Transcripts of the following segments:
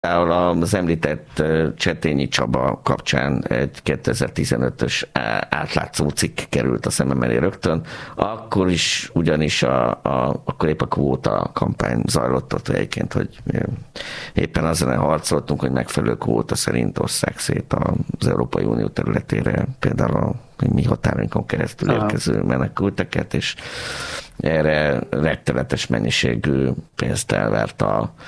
Az említett Csetényi Csaba kapcsán egy 2015-ös átlátszó cikk került a szemem elé rögtön, akkor is ugyanis akkor épp a kvóta kampány zajlott ott egyébként, hogy éppen azon harcoltunk, hogy megfelelő kvóta szerint osszák szét az Európai Unió területére például a mi határainkon keresztül érkező menekülteket, és erre rettenetes mennyiségű pénzt elvert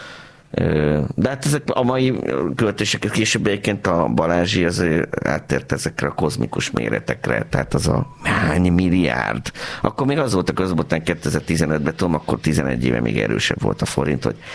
de hát ezek a mai költéseket később egyébként a Balázsi azért áttért ezekre a kozmikus méretekre, tehát az a hány milliárd. Akkor még az volt a közbotán 2015-ben, tudom, akkor 11 éve még erősebb volt a forint, hogy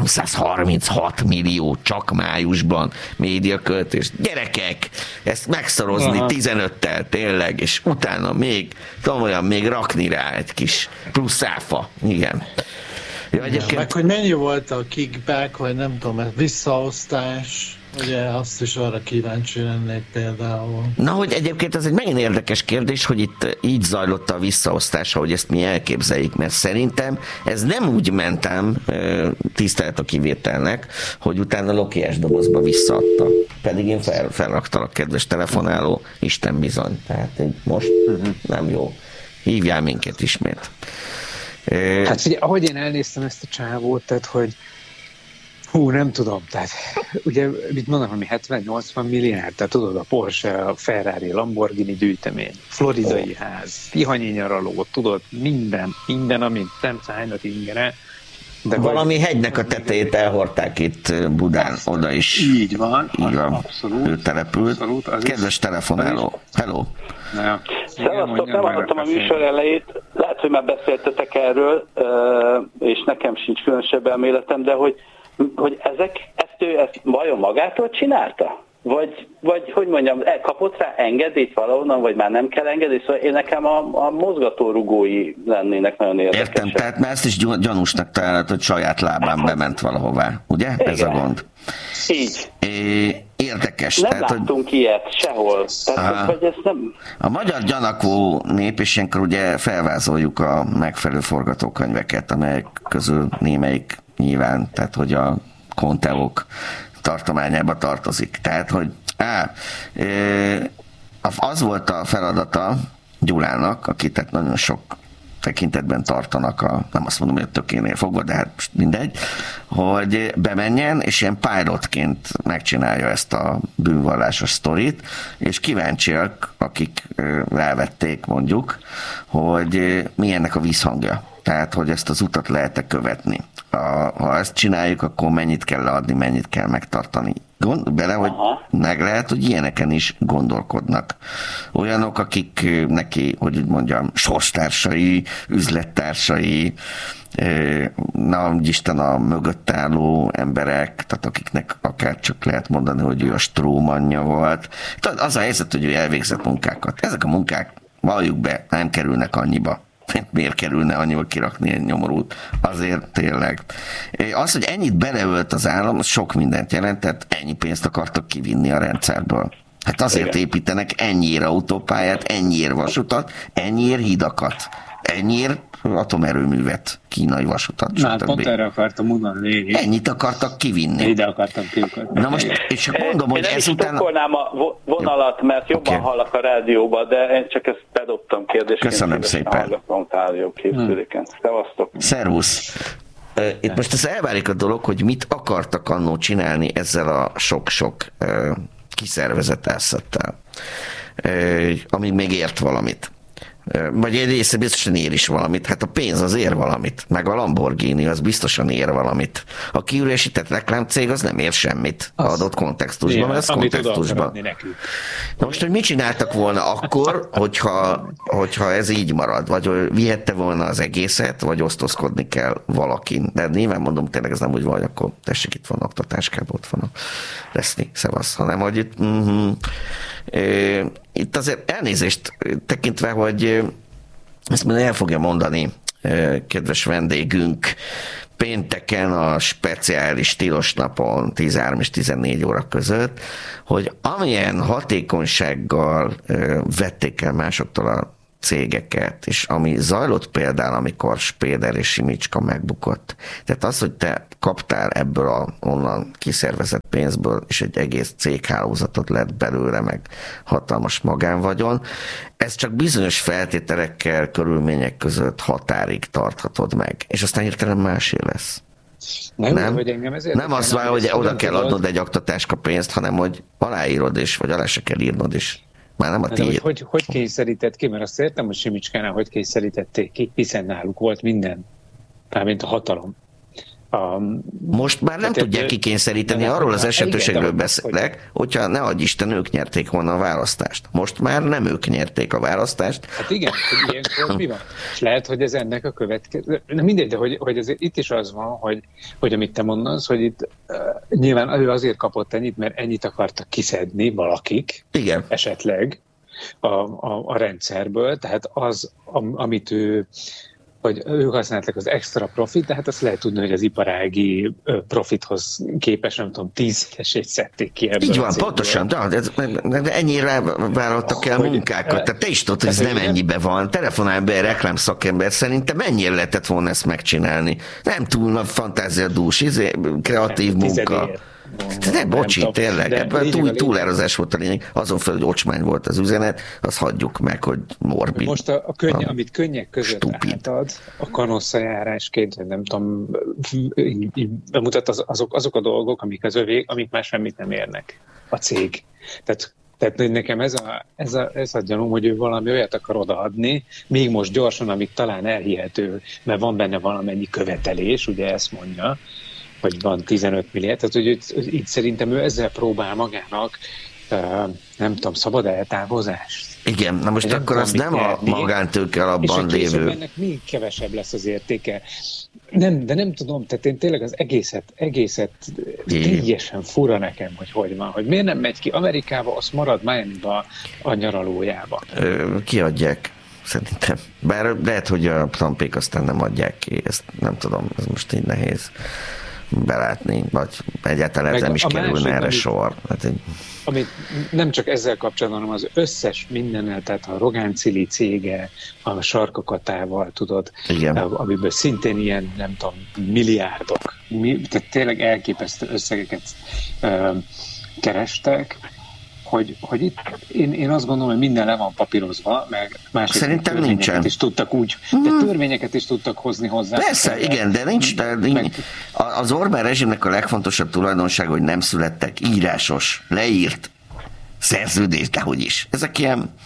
336 millió csak májusban médiaköltés. Gyerekek, ezt megszorozni 15-tel tényleg, és utána még, tudom olyan, még rakni rá egy kis plusz áfa. Igen. Ja, meg hogy mennyi volt a kickback, vagy nem tudom, ez visszaosztás, ugye azt is arra kíváncsi lennék például. Na, hogy egyébként ez egy megint érdekes kérdés, hogy itt így zajlott a visszaosztás, hogy ezt mi elképzeljük, mert szerintem ez nem úgy mentem, tisztelt a kivételnek, hogy utána Lokiás dobozba visszaadta. Pedig én felraktalak, kedves telefonáló, Isten bizony. Tehát most nem jó. Hívjál minket ismét. Hát figyelj, ahogy én elnéztem ezt a csávót, tehát hogy nem tudom, tehát ugye mit mondanak, ami 70-80 milliárd, tehát tudod, a Porsche, a Ferrari, Lamborghini gyűjtemény, floridai ház, tihanyi nyaraló, tudod, minden, amit nem szállnak ingere. De valami hegynek a tetejét elhordták itt Budán, oda is. Így van. Abszolút. Ő települt. Abszolút, kedves telefonáló. Hello. Szevasztok, nem hallottam a műsor elejét, lehet, hogy már beszéltetek erről, és nekem sincs különösebb elméletem, de hogy ezt ő vajon magától csinálta? Vagy hogy mondjam, kapott rá engedélyt valahonnan, vagy már nem kell engedély? Szóval én nekem a mozgatórugói lennének nagyon érdekesek. Értem, tehát már ezt is gyanúsnak találod, hogy saját lábán bement valahová, ugye? Igen. Ez a gond. Így. Érdekes. Nem tehát, láttunk ilyet sehol. Tehát, hogy ez nem... A magyar gyanakvó nép, és ilyenkor ugye felvázoljuk a megfelelő forgatókönyveket, amelyek közül némelyik nyilván, tehát hogy a konteók tartományába tartozik. Tehát, hogy az volt a feladata Gyulának, aki tehát nagyon sok tekintetben tartanak nem azt mondom, hogy a tökénél fogva, de hát mindegy, hogy bemenjen, és ilyen pilotként megcsinálja ezt a bűnvallásos sztorit, és kíváncsiak, akik rávették mondjuk, hogy mi ennek a visszhangja. Tehát, hogy ezt az utat lehet-e követni. Ha ezt csináljuk, akkor mennyit kell leadni, mennyit kell megtartani. Bele, hogy meg lehet, hogy ilyeneken is gondolkodnak. Olyanok, akik neki, hogy úgy mondjam, sorstársai, üzlettársai, na, Isten a mögött álló emberek, tehát akiknek akár csak lehet mondani, hogy ő a strómanja volt. Tehát az a helyzet, hogy ő elvégzett munkákat. Ezek a munkák, valljuk be, nem kerülnek annyiba. Miért kerülne annyiba kirakni egy nyomorút? Azért tényleg. Az, hogy ennyit beleölt az állam, sok mindent jelentett, ennyi pénzt akartak kivinni a rendszerből. Hát azért építenek ennyiért autópályát, ennyiért vasutat, ennyiért hidakat, ennyiért atomerőművet, kínai vasutat. Na, pont erre akartam mondani. Ennyit akartak kivinni. Ide akartam kivinni. Na most, és mondom, hogy ezután... Én nem a vonalat, mert jobban hallak a rádióba, de én csak ezt bedobtam kérdésként. Köszönöm szépen. Hallgatom rádióképződéken. Szevasztok. Szervusz. Itt most ez elválik a dolog, hogy mit akartak annó csinálni ezzel a sok-sok kiszervezett asszettel, amíg még ért valamit. Vagy egy része biztosan ér is valamit. Hát a pénz az ér valamit. Meg a Lamborghini az biztosan ér valamit. A kiüresített reklámcég az nem ér semmit adott kontextusban, mert ez kontextusban. Na most, hogy mit csináltak volna akkor, hogyha ez így marad? Vagy vihette volna az egészet, vagy osztozkodni kell valakin. De nyilván mondom, tényleg ez nem úgy van, hogy akkor tessék, itt van oktatáskában, ott van a reszni, szevasz, hanem hogy itt itt azért elnézést tekintve, hogy ezt majd el fogja mondani kedves vendégünk pénteken a speciális tilos napon 13 és 14 óra között, hogy amilyen hatékonysággal vették el másoktól a cégeket, és ami zajlott például, amikor Spéder és Simicska megbukott. Tehát az, hogy te kaptál ebből a onnan kiszervezett pénzből, és egy egész céghálózatot lett belőle, meg hatalmas magánvagyon, ez csak bizonyos feltételekkel, körülmények között határig tarthatod meg, és aztán hirtelen másé lesz. Nem, nem azt vár, hogy oda kell adnod egy aktatáska pénzt, hanem hogy aláírod is, vagy alá se kell írnod is. Már nem a tiéd. Hogy kényszerített ki, mert azt értem, hogy Simicskánál hogy kényszerítették ki, hiszen náluk volt minden, mármint a hatalom. Most már nem tudják kikényszeríteni, arról az esetőségről beszélek, hogyha ne adj Isten, ők nyerték volna a választást. Most már nem ők nyerték a választást. Hát igen, hogy ilyenkor mi van? És lehet, hogy ez ennek a következő... Mindegy, de hogy azért itt is az van, hogy amit te mondasz, hogy itt nyilván ő azért kapott ennyit, mert ennyit akartak kiszedni valakik, igen. Esetleg a rendszerből, tehát az, amit hogy ők használták az extra profit, tehát azt lehet tudni, hogy az iparági profithoz képes, nem tudom, 10-esét szedték ki ebből. Így van, pontosan, de ennyire vállaltak el munkákat. Tehát te is tudod, hogy ez nem ennyibe van. Telefonálj be egy reklámszakember, szerintem mennyire lehetett volna ezt megcsinálni? Nem túl nagy fantáziadús, kreatív munka. De bocsi, tényleg, ebben túlározás volt a lényeg, azon fel, hogy ocsmány volt az üzenet, azt hagyjuk meg, hogy morbid. Most amit könnyek között stupid. Átad, a kanosszajárásként, nem tudom, bemutat azok a dolgok, amik már semmit nem érnek. A cég. Tehát nekem ez a gyanúm, hogy ő valami olyat akar odaadni, még most gyorsan, amíg talán elhihető, mert van benne valamennyi követelés, ugye ezt mondja, hogy van 15 milliárd, tehát hogy így szerintem ő ezzel próbál magának, nem tudom, szabad eltávozást. Igen, na most akkor az nem a magántőke alapban lévő. És ennek még kevesebb lesz az értéke. De nem tudom, tehát én tényleg az egészet teljesen fura nekem, hogy van, hogy miért nem megy ki Amerikába, azt marad Miami-ba a nyaralójába. Kiadják. Szerintem. Bár lehet, hogy a Trumpék aztán nem adják ki, ezt nem tudom, ez most így nehéz belátni, vagy egyáltalán nem is kerülne erre sor. Amit nem csak ezzel kapcsolatban, hanem az összes mindennel, tehát a Rogán Cili cége, a Sarkakatával, tudod, igen. Amiből szintén ilyen, nem tudom, milliárdok, tehát tényleg elképesztő összegeket kerestek, hogy itt én azt gondolom, hogy minden le van papírozva, meg másik szerintem nincsen. Is tudtak úgy, de törvényeket is tudtak hozni hozzá. Persze, igen, de nincs. Az Orbán rezsimnek a legfontosabb tulajdonsága, hogy nem születtek írásos, leírt szerződés, dehogy is. Ezek ilyen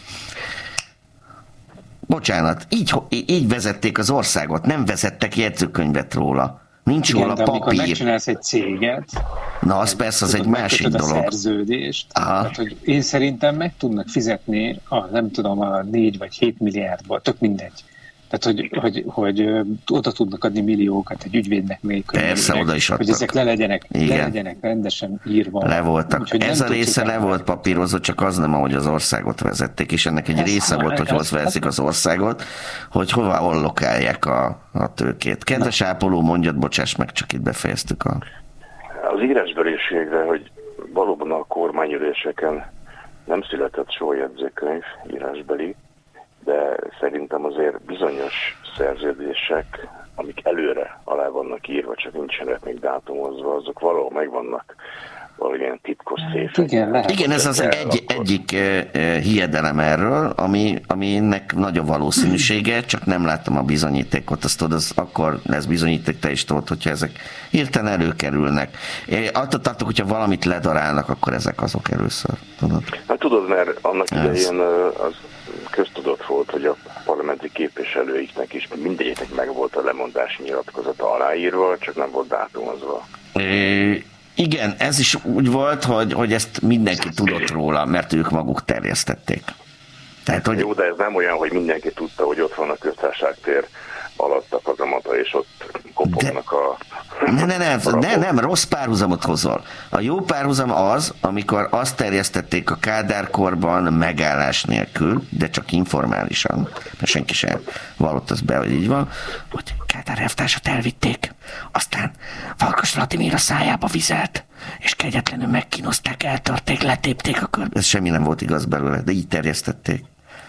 bocsánat, így vezették az országot, nem vezettek jegyzőkönyvet róla. Nincs róla papír. Amikor megcsinálsz egy céget, na, az persze, az egy másik dolog. A szerződést, tehát, hogy én szerintem meg tudnak fizetni nem tudom, a 4 vagy 7 milliárdból, tök mindegy. Tehát, hogy oda tudnak adni milliókat egy ügyvédnek nélkül. Persze, oda is adtak. Hogy ezek le legyenek rendesen írva. Le voltak. Ez a része le volt papírozva, csak az nem, ahogy az országot vezették, és ennek egy része volt, hogy hova veszik az országot, hogy hova allokálják a tőkét. Kedves ápoló, mondjad, bocsáss meg, csak itt befejeztük az írásbeliségre, hogy valóban a kormányüléseken nem született soha jegyzőkönyv írásbeli, de szerintem azért bizonyos szerződések, amik előre alá vannak írva, csak nincsenek még dátumozva, azok valahol megvannak valamilyen titkos széfen. Igen, ez az egyik hiedelem erről, aminek nagy a valószínűsége, csak nem láttam a bizonyítékot, azt tudod, akkor lesz bizonyíték, te is tudod, hogyha ezek hirtelen előkerülnek. Attól tartok, hogyha valamit ledarálnak, akkor ezek azok először, tudod? Hát tudod, mert annak idején az köztudott volt, hogy a parlamenti képviselőiknek is mindegyiknek megvolt a lemondás nyilatkozata aláírva, csak nem volt dátumozva. Igen, ez is úgy volt, hogy ezt mindenki tudott róla, mert ők maguk terjesztették. Tehát, hogy... Jó, de ez nem olyan, hogy mindenki tudta, hogy ott van a Köztársaságtér alatt a kazamata, és ott kopognak a... Nem, rossz párhuzamot hozol. A jó párhuzam az, amikor azt terjesztették a Kádár-korban megállás nélkül, de csak informálisan, mert senki sem vallott az be, hogy így van, hogy Kádár elvtársat elvitték, aztán Farkas Vladimir a szájába vizelt, és kegyetlenül megkínozták, eltörték, letépték a kört. Ez semmi nem volt igaz belőle, de így terjesztették.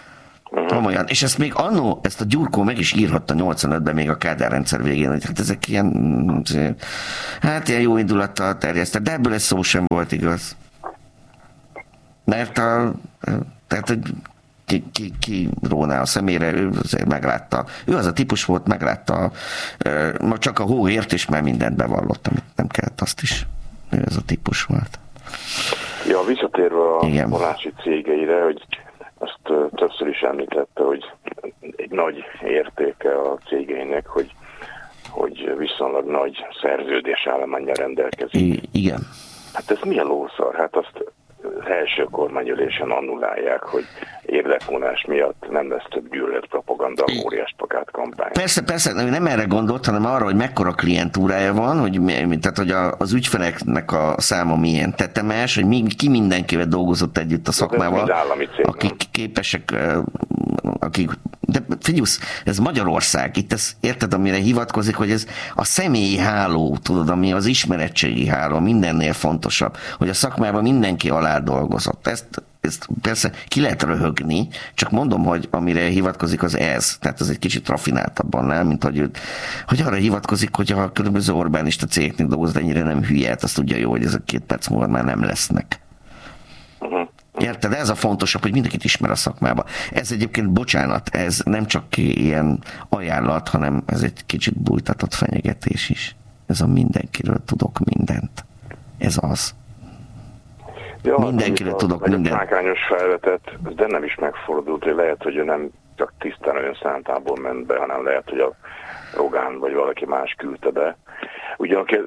Komolyan. És ezt még annó, ezt a Gyurkó meg is írhatta 85-ben még a Kádár rendszer végén, hogy hát ezek ilyen jó indulattal terjesztett, de ebből egy szó sem volt igaz. Mert tehát, hogy ki róná a szemére, ő azért meglátta. Ő az a típus volt, meglátta, ma csak a hóért, és már mindent bevallott, amit nem kellett, azt is. Ő az a típus volt. Ja, visszatérve a Balási cégeire, hogy azt többször is említette, hogy egy nagy értéke a cégeinek, hogy viszonylag nagy szerződésállománnyal rendelkezik. Igen. Hát ez milyen lószar? Hát azt első kormányülésen annulálják, hogy érdekvonás miatt nem lesz több gyűlöletpropaganda, óriás plakát kampány. Persze, nem erre gondolt, hanem arra, hogy mekkora klientúrája van, tehát hogy az ügyfeleknek a száma milyen tetemes, hogy ki mindenkivel dolgozott együtt a szakmával, akik képesek, de figyelsz, ez Magyarország, itt ez, érted, amire hivatkozik, hogy ez a személyi háló, tudod, ami az ismeretségi háló, mindennél fontosabb, hogy a szakmában mindenki alá dolgozott. Ezt persze ki lehet röhögni, csak mondom, hogy amire hivatkozik az ez, tehát ez egy kicsit rafináltabban, nem? Mint hogy arra hivatkozik, hogy a különböző Orbánista cégeknél dolgozott, ennyire nem hülye, hát azt tudja jó, hogy ezek 2 perc múlva már nem lesznek. Érted? Ez a fontosabb, hogy mindenkit ismer a szakmába. Ez egyébként, bocsánat, ez nem csak ilyen ajánlat, hanem ez egy kicsit bújtatott fenyegetés is. Ez a mindenkiről tudok mindent. Ez az. Ja, mindenkiről tudok mindent. Mákányos felvetett, de nem is megfordult, hogy lehet, hogy ő nem csak tisztán olyan szántából ment be, hanem lehet, hogy a Rogán vagy valaki más küldte be. Ugyanakkor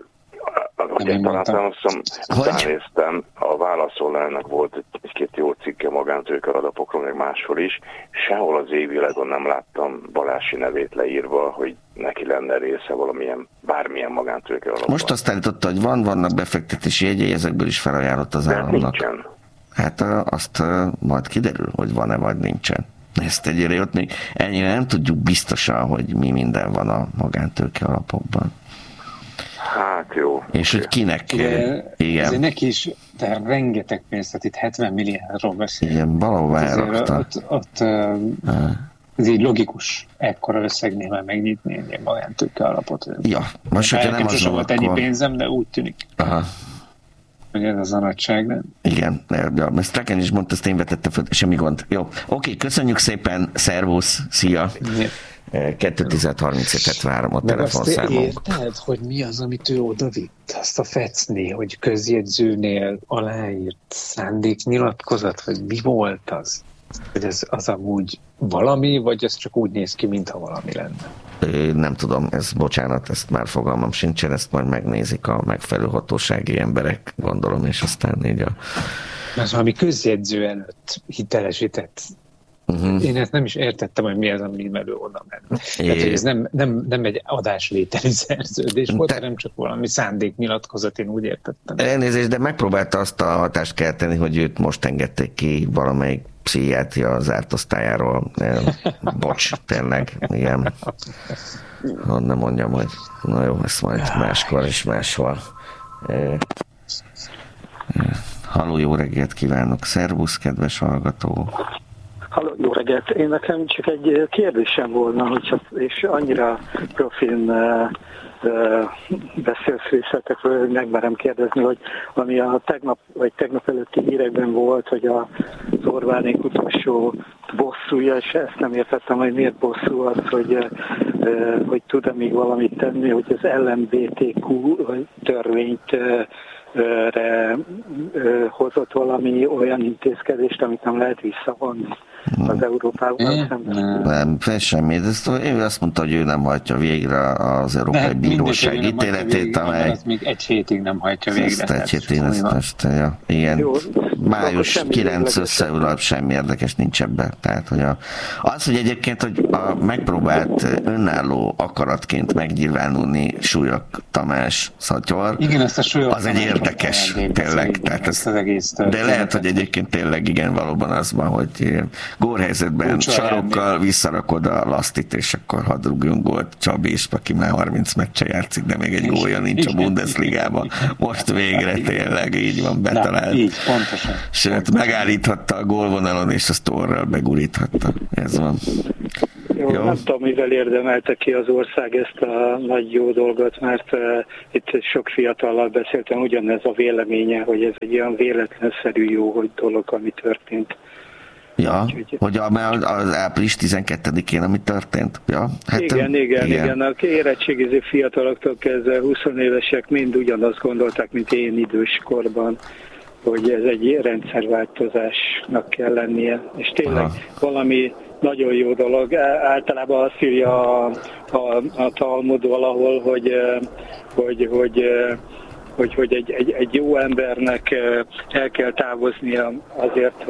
utánéztem, a Válaszolnának volt egy-két jó cikke magántőke alapokról, meg máshol is. Sehol az évvilágon nem láttam Balási nevét leírva, hogy neki lenne része bármilyen magántőke alapokról. Most azt állította, hogy vannak befektetési jegyei, ezekből is felajánlott az államnak. Nincsen. Hát azt majd kiderül, hogy van-e vagy nincsen. Ezt egyre ott még ennyire nem tudjuk biztosan, hogy mi minden van a magántőke alapokban. Hát jó. És hogy kinek? Igen. Azért neki is, de rengeteg pénzt, tehát itt 70 milliárdról beszélünk. Igen, valahol elrakta. Ott ez így logikus, ekkora összegnél már megnyitni egy magántőke alapot. Ja, most hogyha nem az volt ennyi pénzem, de úgy tűnik. Aha. Hogy ez az a nagyság, nem? Igen, de ezt Streken is mondta, ezt én vetettem föl, semmi gond. Jó, oké, köszönjük szépen, szervusz, szia! 2-10-37-73 a telefonszámunk. Érted, hogy mi az, amit ő odavitt? Azt a fecni, hogy közjegyzőnél aláírt szándéknyilatkozat, vagy mi volt az? Hogy ez az amúgy valami, vagy ez csak úgy néz ki, mintha valami lenne? Nem tudom, bocsánat, ezt már fogalmam sincsen, ezt majd megnézik a megfelelő hatósági emberek, gondolom, és aztán így Ez valami közjegyző előtt hitelesített. Én ezt nem is értettem, hogy mi az, ami elő oda ment. Tehát, hogy ez nem egy adásvételi szerződés volt, hanem csak valami szándéknyilatkozat, én úgy értettem. Elnézést, de megpróbálta azt a hatást kelteni, hogy őt most engedték ki valamelyik pszichiátria zárt osztályáról. Bocs, tényleg, igen. Nem mondjam, hogy na jó, ezt majd máskor és máshol. Halló, jó reggelt kívánok, szervusz, kedves hallgató. Halló, jó reggelt. Én nekem csak egy kérdésem volna, és annyira profin beszélsz részletekről, hogy megmerem kérdezni, hogy ami a tegnap előtti hírekben volt, hogy az Orbánék utolsó bosszúja, és ezt nem értettem, hogy miért bosszú az, hogy tud-e még valamit tenni, hogy az LMBTQ törvényt hozott valami olyan intézkedést, amit nem lehet visszavonni az Európában szemben. Nem, fel semmi. Ő azt mondta, hogy ő nem hajtja végre az Európai Bíróság ítéletét, amely... még egy hétig nem hajtja végre. Egy hétig, ja, igen. Jó, május 9 összeülap semmi érdekes nincs ebben. Tehát, hogy az, hogy egyébként, hogy megpróbált önálló akaratként megnyilvánulni Súlyog Tamás Szatyor, igen, az egy érdekes, tényleg. De lehet, hogy egyébként tényleg igen, valóban az van, hogy górhelyzetben sarokkal visszarakod a lasztit, és akkor hadd rúgjon gólt Csabi is, aki már 30 meccse játszik, de még egy gólja nincs a Bundesligában. Most végre tényleg így van betalált. Így, pontosan. Sőt, megállíthatta a gólvonalon, és azt orral beguríthatta. Ez van. Jó, nem tudom, mivel érdemelte ki az ország ezt a nagy jó dolgot, mert itt sok fiatallal beszéltem, ugyanez a véleménye, hogy ez egy olyan véletlenszerű jó dolog, ami történt. Ja, hogy az április 12-én, ami történt. Ja, hát igen. A érettségiző fiataloktól kezdve 20 évesek mind ugyanazt gondolták, mint én időskorban, hogy ez egy rendszerváltozásnak kell lennie. És tényleg valami nagyon jó dolog. Általában azt írja a Talmud valahol, hogy egy jó embernek el kell távoznia azért,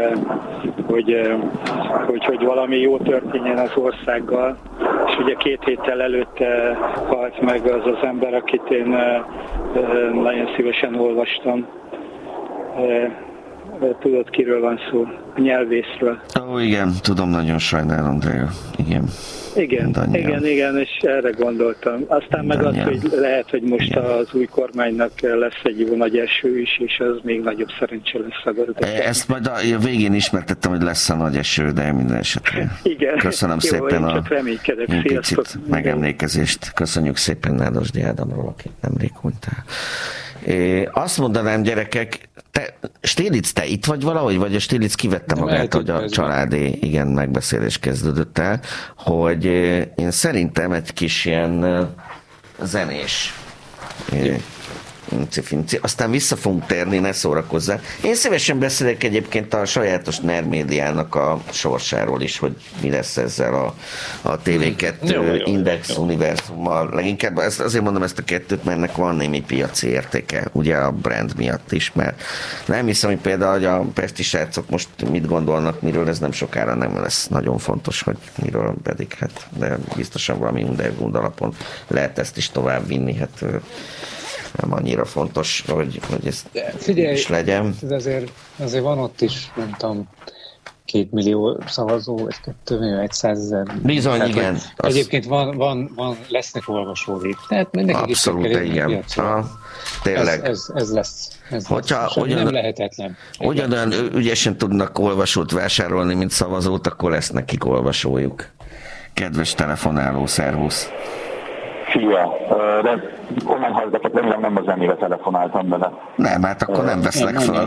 hogy valami jó történjen az országgal. És ugye 2 héttel előtte halt meg az az ember, akit én nagyon szívesen olvastam. Tudod, kiről van szó? A nyelvészről. Ó, igen, tudom, nagyon sajnálom, de igen. Igen, és erre gondoltam. Aztán meg az, hogy lehet, hogy most az új kormánynak lesz egy jó nagy eső is, és az még nagyobb szerencse lesz a gazdaság. Ezt majd a végén ismertettem, hogy lesz a nagy eső, de minden esetre. Igen. Köszönöm szépen a implicit megemlékezést. Köszönjük szépen Nádasdy Ádámról, akit nemrég hunytál. Azt mondanám, gyerekek, Stélitz, te itt vagy valahogy, vagy a Stélitz kivette magát, hogy a családi megbeszélés kezdődött el, hogy én szerintem egy kis ilyen zenés finci. Aztán vissza fogunk térni, ne szórakozzál. Én szívesen beszélek egyébként a sajátos NER médiának a sorsáról is, hogy mi lesz ezzel a TV2 Index univerzummal. Leginkább azért mondom ezt a kettőt, mert ennek van némi piaci értéke, ugye a brand miatt is, mert nem hiszem, hogy például hogy a pesti srácok most mit gondolnak, miről, ez nem sokára nem lesz nagyon fontos, hogy miről pedig, hát, de biztosan valami underground alapon lehet ezt is tovább vinni, hát nem annyira fontos, hogy ez is legyen. Azért van ott is, nem tudom, 2 millió szavazó, vagy 2 millió 100 000. Bizony, tehát, igen. Egyébként lesznek olvasóik. Tehát abszolút, igen. Tényleg. Ez lesz. Nem lehetetlen. Ugyanolyan ügyesen tudnak olvasót vásárolni, mint szavazót, akkor lesz nekik olvasójuk. Kedves telefonáló, szervusz! Szia, de onnan hallgatok, remélem nem a zenére telefonáltam bele. Nem, hát akkor nem veszlek föl.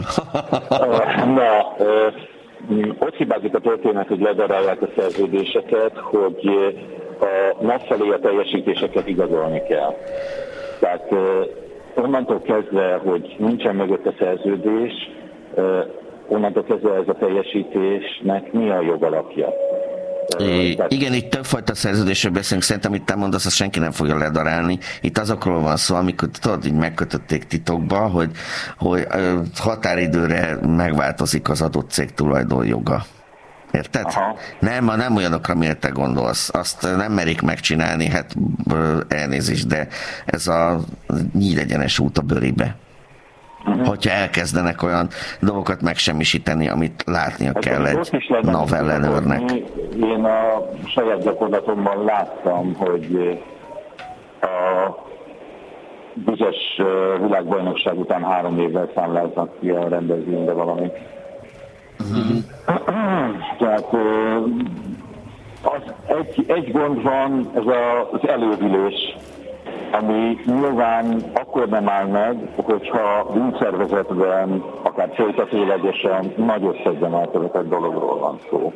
Ott hibázik a történet, hogy ledarálják a szerződéseket, hogy a nap felé a teljesítéseket igazolni kell. Tehát onnantól kezdve, hogy nincsen mögött a szerződés, onnantól kezdve ez a teljesítésnek mi a jogalapja? Igen, itt többfajta szerződésről beszélünk, szerintem itt te mondasz, azt senki nem fogja ledarálni. Itt azokról van szó, amikor tudod, így megkötötték titokba, hogy határidőre megváltozik az adott cég tulajdonjoga. Érted? Aha. Nem olyanokra, amire te gondolsz. Azt nem merik megcsinálni, hát elnézést, de ez a nyílegyenes út a bőribe. Hogyha elkezdenek olyan dolgokat megsemmisíteni, amit látnia kell egy NAV ellenőrnek. Én a saját gyakorlatomban láttam, hogy a bizonyos világbajnokság után 3 évvel számláznak ki a rendezvényre valamit. Tehát egy gond van, ez az elővülés, ami nyilván akkor nem áll meg, hogyha bűnszervezetben, akár folytatólagosan nagy összegben elkövetett dologról van szó.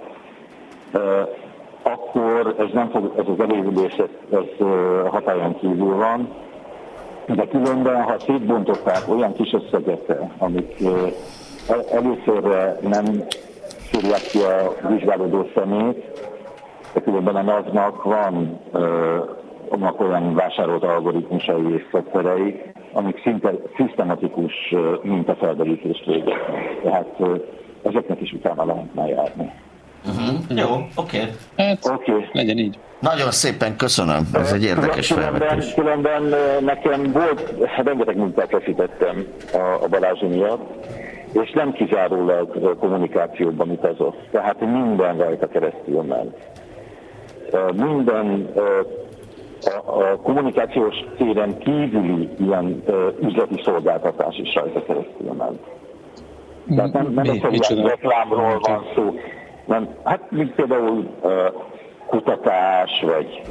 Akkor ez az elévülés ez hatályon kívül van, de különben, ha szétbontották olyan kis összegekre, amik előszörre nem szűrják ki a vizsgálódó szemét, de különben a NAV-nak vannak olyan vásárolt algoritmusai és szoftverei, amik szinte szisztematikus mintafelderítést végeznek. Tehát ezeknek is utána lehetne járni. Jó, oké. Legyen így. Nagyon szépen köszönöm, ez egy érdekes felvetés. Különben nekem volt, rengeteg munkát veszítettem a Balázsi miatt, és nem kizárólag kommunikációban utazott. Tehát minden rajta keresztül ment. Minden a kommunikációs téren kívüli ilyen üzleti szolgáltatás is rajta keresztül ment. Tehát nem egyszerűen reklámról van szó. Nem, hát mint például kutatás, vagy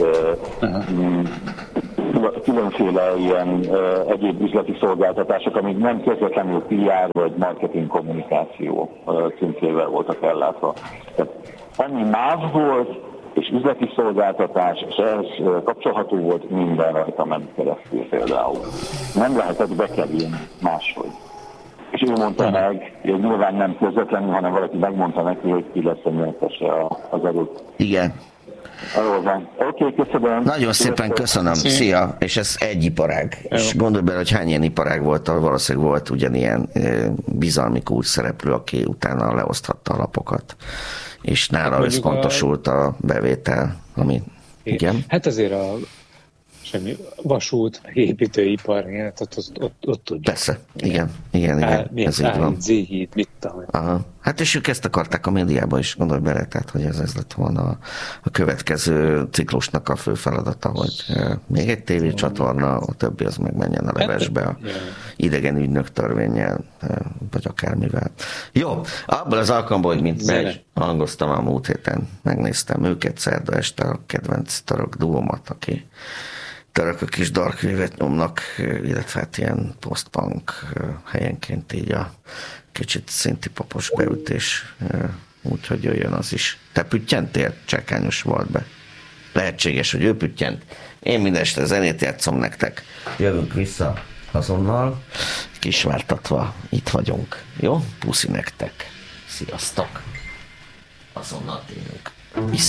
különféle ilyen egyéb üzleti szolgáltatások, amik nem közvetlenül PR vagy marketing kommunikáció címkével voltak ellátva. Tehát ami MÁV volt, és üzleti szolgáltatás, és ehhez kapcsolható volt minden rajta ment keresztül például. Nem lehetett bekerülni máshogy. És ő mondta meg, hogy nyilván nem közvetlenül, hanem valaki megmondta neki, hogy ki lesz a nyertese az adott. Igen. Arról van. Oké, köszönöm. Nagyon szépen köszönöm. Szia. És ez egy iparág. És gondolj bele, hogy hány ilyen iparág volt, valószínűleg volt ugyanilyen bizalmi kulcs szereplő, aki utána leoszthatta a lapokat. És nála összpontosult a bevétel, ami... Igen. Hát azért a vasút, építőipar, igen, ott tudjuk. Persze, igen. Ez így van. Z-híd, mit tudom. Aha. Hát és ők ezt akarták a médiában is, gondolj bele, tehát hogy ez lett volna a következő ciklusnak a fő feladata, hogy még egy tévécsatorna, a többi az meg menjen a levesbe a idegen ügynök törvénnyel, vagy akármivel. Jó, abból az alkalomból, hogy mint meg hangoztam a múlt héten, megnéztem őket szerda este, a kedvenc török duómat, aki törökök is dark wave-et nyomnak, illetve hát ilyen post-punk helyenként így a kicsit szintipopos beütés, úgyhogy jöjjön az is. Te püttyentél? Csákányos volt be. Lehetséges, hogy ő püttyent. Én minden este zenét játszom nektek. Jövünk vissza azonnal. Kisvártatva itt vagyunk. Jó? Puszi nektek. Sziasztok. Azonnal tényleg. Vissza.